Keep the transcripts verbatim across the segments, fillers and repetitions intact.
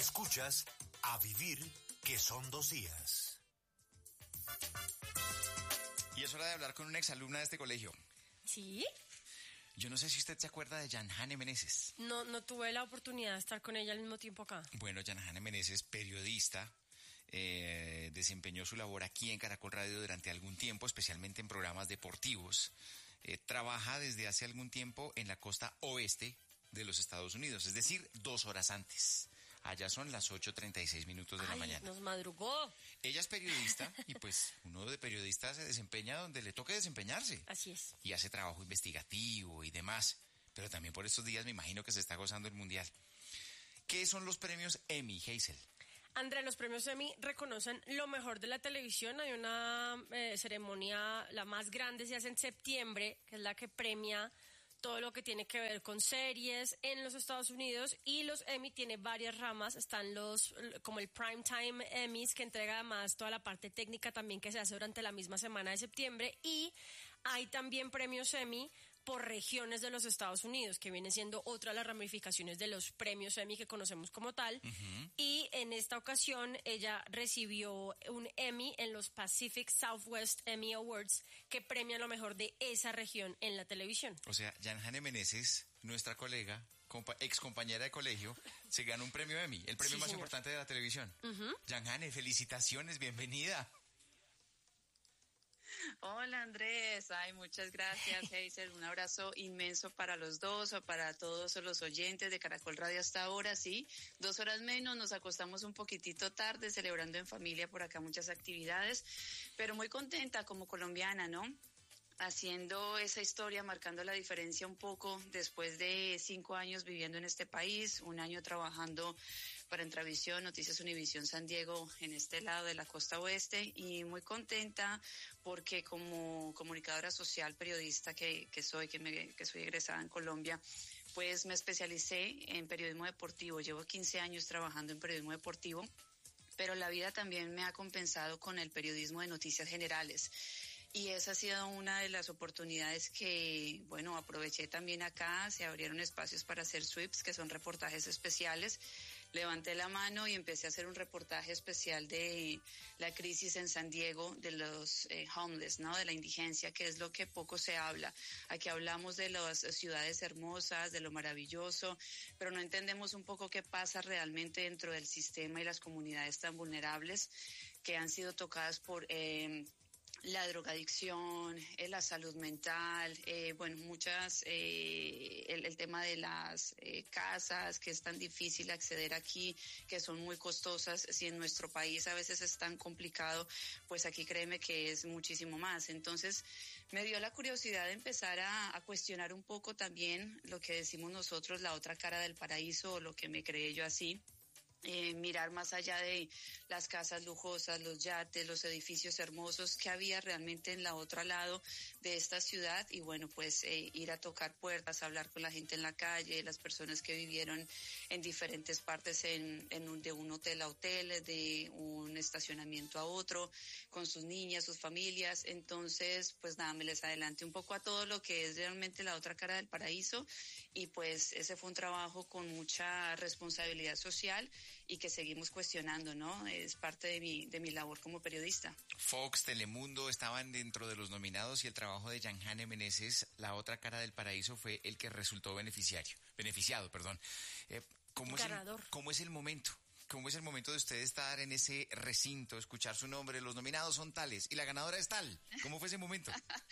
Escuchas A Vivir, que son dos días. Y es hora de hablar con una exalumna de este colegio. ¿Sí? Yo no sé si usted se acuerda de Yanhane Meneses. No, no tuve la oportunidad de estar con ella al mismo tiempo acá. Bueno, Yanhane Meneses, periodista, eh, desempeñó su labor aquí en Caracol Radio durante algún tiempo, especialmente en programas deportivos. Eh, trabaja desde hace algún tiempo en la costa oeste de los Estados Unidos, es decir, dos horas antes. Allá son las ocho treinta y seis minutos de Ay, la mañana. Nos madrugó. Ella es periodista y pues uno de periodistas se desempeña donde le toque desempeñarse. Así es. Y hace trabajo investigativo y demás. Pero también por estos días me imagino que se está gozando el Mundial. ¿Qué son los premios Emmy, Hazel? André, los premios Emmy reconocen lo mejor de la televisión. Hay una eh, ceremonia, la más grande se hace en septiembre, que es la que premia todo lo que tiene que ver con series en los Estados Unidos, y los Emmy tiene varias ramas. Están los, como el Primetime Emmys, que entrega además toda la parte técnica también que se hace durante la misma semana de septiembre, y hay también premios Emmy por regiones de los Estados Unidos, que viene siendo otra de las ramificaciones de los premios Emmy que conocemos como tal. Uh-huh. Y en esta ocasión ella recibió un Emmy en los Pacific Southwest Emmy Awards, que premian lo mejor de esa región en la televisión. O sea, Yanhane Meneses, nuestra colega, compa- ex compañera de colegio, se ganó un premio Emmy, el premio sí, más señor. importante de la televisión. Uh-huh. Yanhane, felicitaciones, bienvenida. Hola Andrés, ay, muchas gracias Hazel, un abrazo inmenso para los dos o para todos los oyentes de Caracol Radio hasta ahora, sí, dos horas menos, nos acostamos un poquitito tarde celebrando en familia por acá muchas actividades, pero muy contenta como colombiana, ¿no? Haciendo esa historia, marcando la diferencia un poco después de cinco años viviendo en este país, un año trabajando para Entravisión, Noticias Univisión San Diego en este lado de la costa oeste, y muy contenta porque como comunicadora social, periodista que, que soy, que, me, que soy egresada en Colombia, pues me especialicé en periodismo deportivo. Llevo quince años trabajando en periodismo deportivo, pero la vida también me ha compensado con el periodismo de noticias generales. Y esa ha sido una de las oportunidades que, bueno, aproveché también acá. Se abrieron espacios para hacer sweeps, que son reportajes especiales. Levanté la mano y empecé a hacer un reportaje especial de la crisis en San Diego, de los eh, homeless, ¿no? De la indigencia, que es lo que poco se habla. Aquí hablamos de las ciudades hermosas, de lo maravilloso, pero no entendemos un poco qué pasa realmente dentro del sistema y las comunidades tan vulnerables que han sido tocadas por Eh, la drogadicción, eh, la salud mental, eh, bueno, muchas, eh, el, el tema de las eh, casas, que es tan difícil acceder aquí, que son muy costosas. Si en nuestro país a veces es tan complicado, pues aquí créeme que es muchísimo más. Entonces, me dio la curiosidad de empezar a, a cuestionar un poco también lo que decimos nosotros, la otra cara del paraíso, o lo que me creé yo así. Eh, mirar más allá de las casas lujosas, los yates, los edificios hermosos que había realmente en la otra lado de esta ciudad, y bueno, pues eh, ir a tocar puertas, hablar con la gente en la calle, las personas que vivieron en diferentes partes en, en un, de un hotel a hotel, de un estacionamiento a otro, con sus niñas, sus familias. Entonces, pues nada, me les adelanté un poco a todo lo que es realmente la otra cara del paraíso, y pues ese fue un trabajo con mucha responsabilidad social y que seguimos cuestionando, ¿no? Es parte de mi de mi labor como periodista. Fox, Telemundo estaban dentro de los nominados, y el trabajo de Yanhane Meneses, la otra cara del paraíso, fue el que resultó beneficiario, beneficiado, perdón. Eh, ¿cómo Ganador. Es el, ¿Cómo es el momento? ¿Cómo es el momento de usted estar en ese recinto, escuchar su nombre, los nominados son tales y la ganadora es tal? ¿Cómo fue ese momento?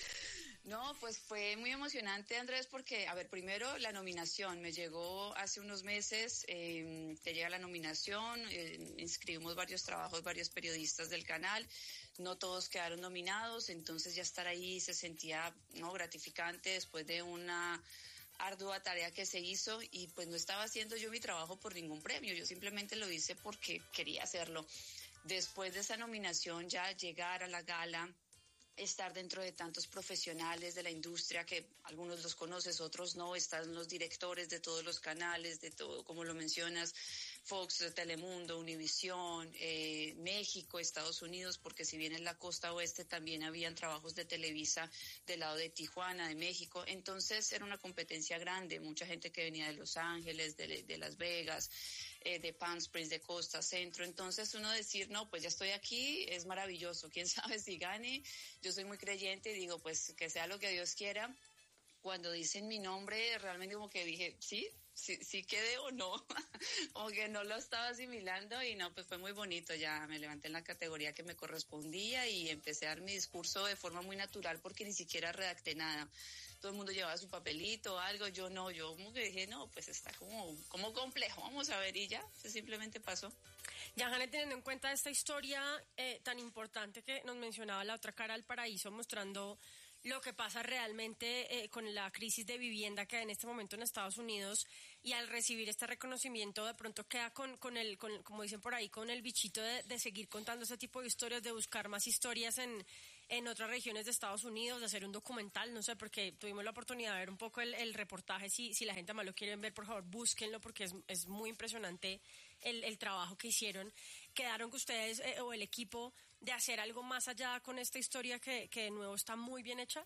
No, pues fue muy emocionante, Andrés, porque, a ver, primero la nominación me llegó hace unos meses, eh, te llega la nominación, eh, inscribimos varios trabajos, varios periodistas del canal, no todos quedaron nominados, entonces ya estar ahí se sentía, no, gratificante después de una ardua tarea que se hizo, y pues no estaba haciendo yo mi trabajo por ningún premio, yo simplemente lo hice porque quería hacerlo. Después de esa nominación, ya llegar a la gala, estar dentro de tantos profesionales de la industria, que algunos los conoces, otros no, están los directores de todos los canales, de todo, como lo mencionas, Fox, Telemundo, Univisión, eh, México, Estados Unidos, porque si bien en la costa oeste también habían trabajos de Televisa del lado de Tijuana, de México, entonces era una competencia grande, mucha gente que venía de Los Ángeles, de, de Las Vegas, eh, de Palm Springs, de Costa Centro. Entonces uno decir, no, pues ya estoy aquí, es maravilloso. Quién sabe si gane. Yo soy muy creyente y digo, pues que sea lo que Dios quiera. Cuando dicen mi nombre, realmente como que dije, sí, sí, sí quedé o no, como que no lo estaba asimilando y no, pues fue muy bonito, ya me levanté en la categoría que me correspondía y empecé a dar mi discurso de forma muy natural porque ni siquiera redacté nada. Todo el mundo llevaba su papelito o algo, yo no, yo como que dije, no, pues está como, como complejo, vamos a ver y ya, pues simplemente pasó. Yahane, teniendo en cuenta esta historia eh, tan importante que nos mencionaba La Otra Cara del Paraíso, mostrando lo que pasa realmente eh, con la crisis de vivienda que hay en este momento en Estados Unidos, y al recibir este reconocimiento de pronto queda con, con el, con, como dicen por ahí, con el bichito de, de seguir contando ese tipo de historias, de buscar más historias en, en otras regiones de Estados Unidos, de hacer un documental, no sé, porque tuvimos la oportunidad de ver un poco el, el reportaje, si, si la gente más lo quieren ver, por favor, búsquenlo porque es, es muy impresionante el, el trabajo que hicieron. ¿Quedaron que ustedes eh, o el equipo de hacer algo más allá con esta historia que, que de nuevo está muy bien hecha?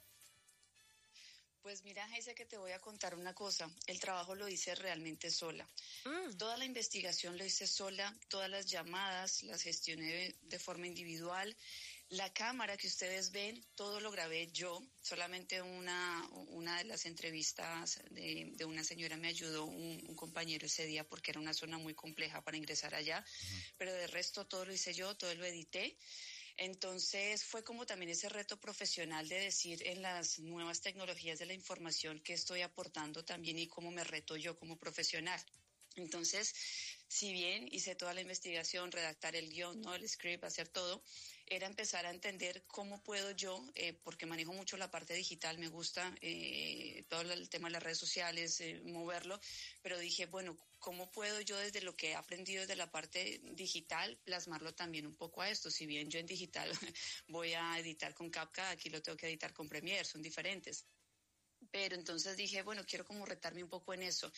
Pues mira, Geise, que te voy a contar una cosa. El trabajo lo hice realmente sola. Mm. Toda la investigación lo hice sola, todas las llamadas las gestioné de, de forma individual. La cámara que ustedes ven, todo lo grabé yo. Solamente una, una de las entrevistas de, de una señora me ayudó un, un compañero ese día porque era una zona muy compleja para ingresar allá. Uh-huh. Pero de resto todo lo hice yo, todo lo edité. Entonces fue como también ese reto profesional de decir en las nuevas tecnologías de la información qué estoy aportando también y cómo me reto yo como profesional. Entonces, si bien hice toda la investigación, redactar el guión, ¿no? El script, hacer todo, era empezar a entender cómo puedo yo, eh, porque manejo mucho la parte digital, me gusta eh, todo el tema de las redes sociales, eh, moverlo, pero dije, bueno, ¿cómo puedo yo desde lo que he aprendido desde la parte digital plasmarlo también un poco a esto? Si bien yo en digital voy a editar con CapCut, aquí lo tengo que editar con Premiere, son diferentes. Pero entonces dije, bueno, quiero como retarme un poco en eso.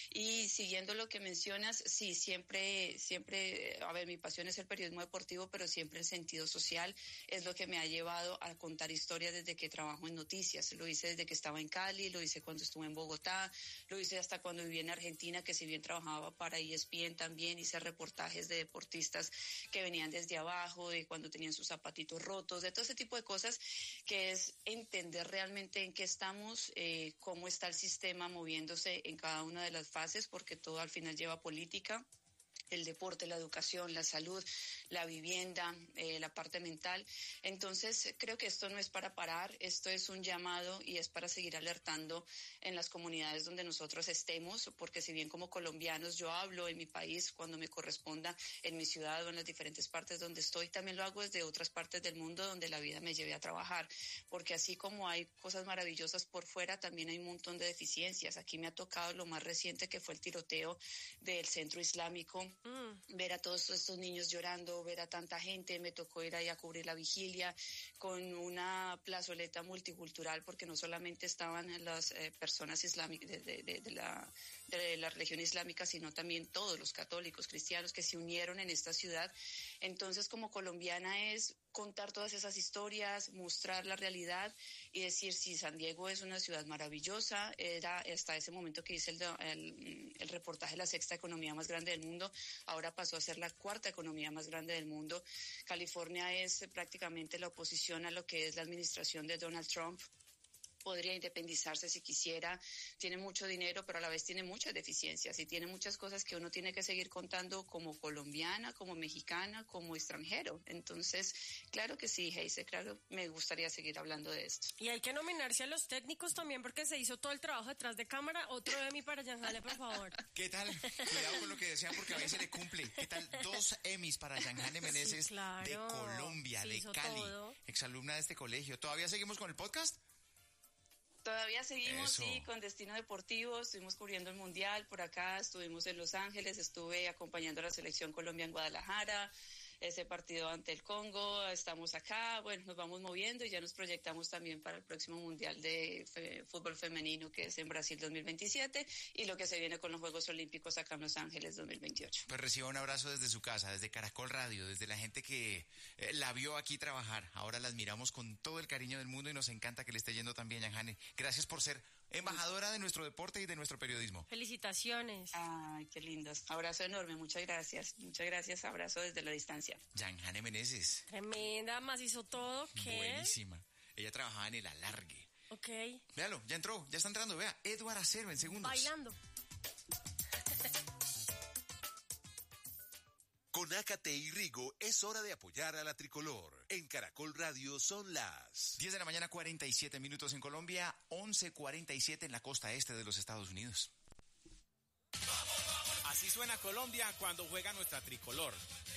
Y siguiendo lo que mencionas, sí, siempre, siempre, a ver, mi pasión es el periodismo deportivo, pero siempre el sentido social es lo que me ha llevado a contar historias desde que trabajo en noticias. Lo hice desde que estaba en Cali, lo hice cuando estuve en Bogotá, lo hice hasta cuando viví en Argentina, que si bien trabajaba para E S P N también, hice reportajes de deportistas que venían desde abajo, de cuando tenían sus zapatitos rotos, de todo ese tipo de cosas, que es entender realmente en qué estamos, Eh, cómo está el sistema moviéndose en cada una de las fases, porque todo al final lleva política, el deporte, la educación, la salud, la vivienda, eh, la parte mental. Entonces, creo que esto no es para parar, esto es un llamado y es para seguir alertando en las comunidades donde nosotros estemos, porque si bien como colombianos yo hablo en mi país cuando me corresponda, en mi ciudad o en las diferentes partes donde estoy, también lo hago desde otras partes del mundo donde la vida me lleve a trabajar, porque así como hay cosas maravillosas por fuera, también hay un montón de deficiencias. Aquí me ha tocado lo más reciente, que fue el tiroteo del centro islámico, mm. ver a todos estos niños llorando, ver a tanta gente. Me tocó ir ahí a cubrir la vigilia con una plazoleta multicultural, porque no solamente estaban las eh, personas islámicas de, de, de, de la de la religión islámica, sino también todos los católicos, cristianos que se unieron en esta ciudad. Entonces, como colombiana, es contar todas esas historias, mostrar la realidad y decir, sí, San Diego es una ciudad maravillosa. Era hasta ese momento que hice el, el, el reportaje, la sexta economía más grande del mundo, ahora pasó a ser la cuarta economía más grande del mundo. California es prácticamente la oposición a lo que es la administración de Donald Trump. Podría independizarse si quisiera, tiene mucho dinero, pero a la vez tiene muchas deficiencias y tiene muchas cosas que uno tiene que seguir contando como colombiana, como mexicana, como extranjero. Entonces, claro que sí, Geise, claro, me gustaría seguir hablando de esto. Y hay que nominarse a los técnicos también, porque se hizo todo el trabajo detrás de cámara. Otro Emmy para Yanjane, por favor. ¿Qué tal? Cuidado con lo que desean, porque a veces le cumple. ¿Qué tal? Dos Emmys para Yanjane Meneses, sí, claro, de Colombia, de Cali, todo. Exalumna de este colegio. ¿Todavía seguimos con el podcast? Todavía seguimos, Eso. Sí, con Destino Deportivo, estuvimos cubriendo el Mundial por acá, estuvimos en Los Ángeles, estuve acompañando a la Selección Colombia en Guadalajara, ese partido ante el Congo, estamos acá, bueno, nos vamos moviendo y ya nos proyectamos también para el próximo Mundial de fe, Fútbol Femenino, que es en Brasil dos mil veintisiete, y lo que se viene con los Juegos Olímpicos acá en Los Ángeles dos mil veintiocho. Pues reciba un abrazo desde su casa, desde Caracol Radio, desde la gente que eh, la vio aquí trabajar. Ahora la admiramos con todo el cariño del mundo y nos encanta que le esté yendo tan bien, Yanjane. Gracias por ser embajadora de nuestro deporte y de nuestro periodismo. Felicitaciones. Ay, qué lindos. Abrazo enorme, muchas gracias. Muchas gracias, abrazo desde la distancia. Yanjane Meneses. Tremenda, más hizo todo. ¿Qué? Buenísima. Ella trabajaba en el alargue. Ok. Véalo, ya entró, ya está entrando, vea. Edward Acero en segundos. Bailando. Con Ácate y Rigo es hora de apoyar a la tricolor. En Caracol Radio son las diez de la mañana, cuarenta y siete minutos en Colombia, once cuarenta y siete en la costa este de los Estados Unidos. Así suena Colombia cuando juega nuestra tricolor.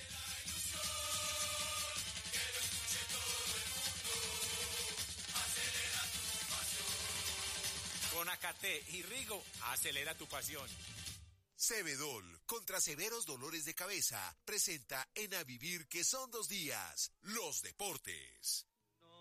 Con Ácate y Rigo, acelera tu pasión. Cebedol, contra severos dolores de cabeza, presenta en A Vivir que son dos días, los deportes.